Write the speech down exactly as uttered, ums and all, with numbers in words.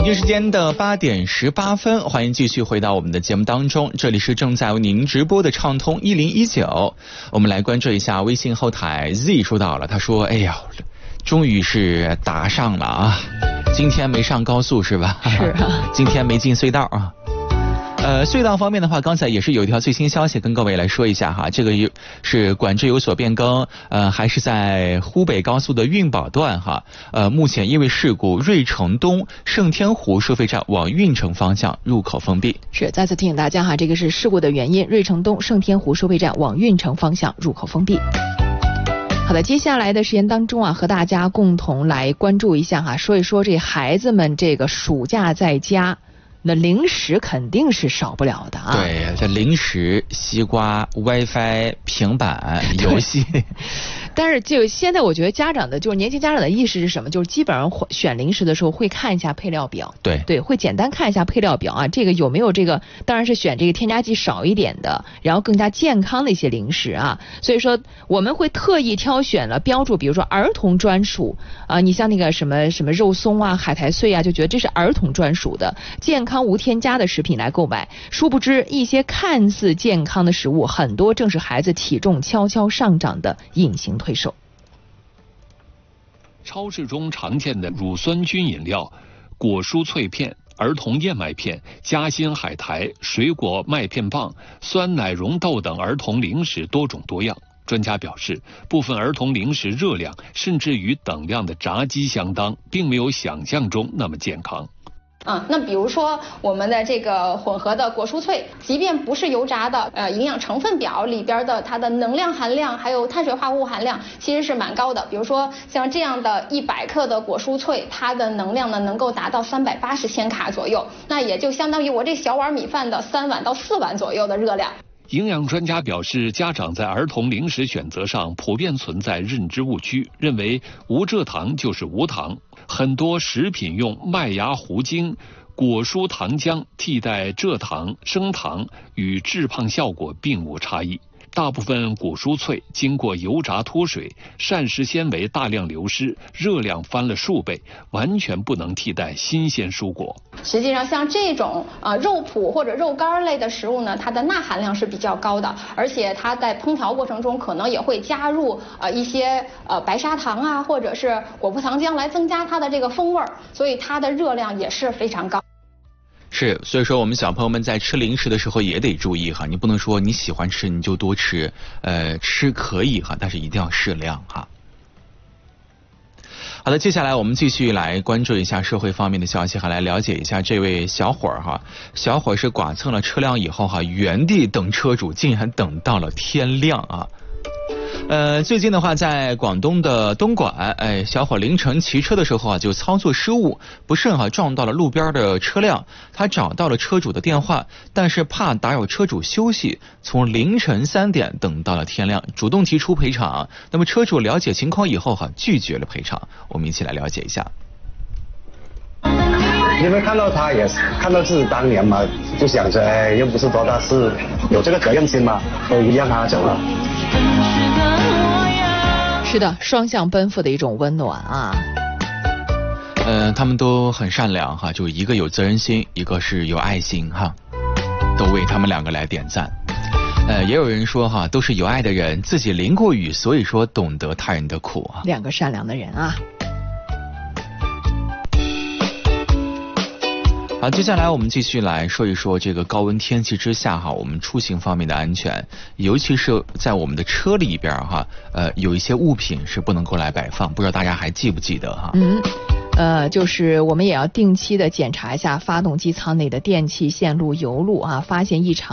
北京时间的八点十八分，欢迎继续回到我们的节目当中，这里是正在为您直播的畅通一零一九。我们来关注一下微信后台 Z 说到了，他说：“哎呀，终于是打上了啊！今天没上高速是吧？ 是啊， 今天没进隧道啊。”呃，隧道方面的话，刚才也是有一条最新消息跟各位来说一下哈，这个有是管制有所变更，呃，还是在湖北高速的运宝段哈，呃，目前因为事故，芮城东盛天湖收费站往运城方向入口封闭。 是，再次提醒大家哈，这个是事故的原因，芮城东盛天湖收费站往运城方向入口封闭。好的，接下来的时间当中啊，和大家共同来关注一下哈，说一说这孩子们这个暑假在家。那零食肯定是少不了的啊！ 对，这零食、西瓜、WiFi、平板、游戏。 但是就现在，我觉得家长的，就是年轻家长的意识是什么？就是基本上选零食的时候会看一下配料表。 对对，会简单看一下配料表啊，这个有没有这个？当然是选这个添加剂少一点的，然后更加健康的一些零食啊。所以说我们会特意挑选了标注，比如说儿童专属啊，你像那个什么什么肉松啊、海苔碎啊，就觉得这是儿童专属的健康无添加的食品来购买。殊不知一些看似健康的食物，很多正是孩子体重悄悄上涨的隐形推手。 超市中常见的乳酸菌饮料、果蔬脆片、儿童燕麦片、夹心海苔、水果麦片棒、酸奶蓉豆等儿童零食多种多样。专家表示，部分儿童零食热量甚至与等量的炸鸡相当，并没有想象中那么健康。 啊，那比如说我们的这个混合的果蔬脆，即便不是油炸的，呃，营养成分表里边的它的能量含量还有碳水化合物含量其实是蛮高的。比如说像这样的一百克的果蔬脆，它的能量呢能够达到三百八十千卡左右，那也就相当于我这小碗米饭的三碗到四碗左右的热量。 营养专家表示，家长在儿童零食选择上普遍存在认知误区，认为无蔗糖就是无糖。很多食品用麦芽糊精、果蔬糖浆替代蔗糖、升糖，与致胖效果并无差异。大部分果蔬脆经过油炸脱水，膳食纤维大量流失，热量翻了数倍，完全不能替代新鲜蔬果。 实际上像这种呃肉脯或者肉干类的食物呢，它的钠含量是比较高的，而且它在烹调过程中可能也会加入呃一些呃白砂糖啊，或者是果葡糖浆来增加它的这个风味，所以它的热量也是非常高。 是，所以说我们小朋友们在吃零食的时候也得注意哈，你不能说你喜欢吃你就多吃，呃，吃可以哈，但是一定要适量哈。好的，接下来我们继续来关注一下社会方面的消息，还来了解一下这位小伙儿哈，小伙是剐蹭了车辆以后哈，原地等车主，竟然等到了天亮啊。呃，最近的话，在广东的东莞，哎，小伙凌晨骑车的时候啊，就操作失误，不慎哈、啊、撞到了路边的车辆。他找到了车主的电话，但是怕打扰车主休息，从凌晨三点等到了天亮，主动提出赔偿。那么车主了解情况以后哈、啊，拒绝了赔偿。我们一起来了解一下。 因为看到他也是看到自己当年嘛，就想着哎，又不是多大事，有这个责任心嘛，所以让他走了。 是的，双向奔赴的一种温暖啊。 呃，他们都很善良哈，就一个有责任心，一个是有爱心哈，都为他们两个来点赞。呃，也有人说哈，都是有爱的人，自己淋过雨，所以说懂得他人的苦啊。 两个善良的人啊。 好，接下来我们继续来说一说这个高温天气之下哈，我们出行方面的安全，尤其是在我们的车里边哈，呃，有一些物品是不能够来摆放，不知道大家还记不记得哈？ 嗯，呃，就是我们也要定期的检查一下发动机舱内的电气线路、油路啊，发现异常。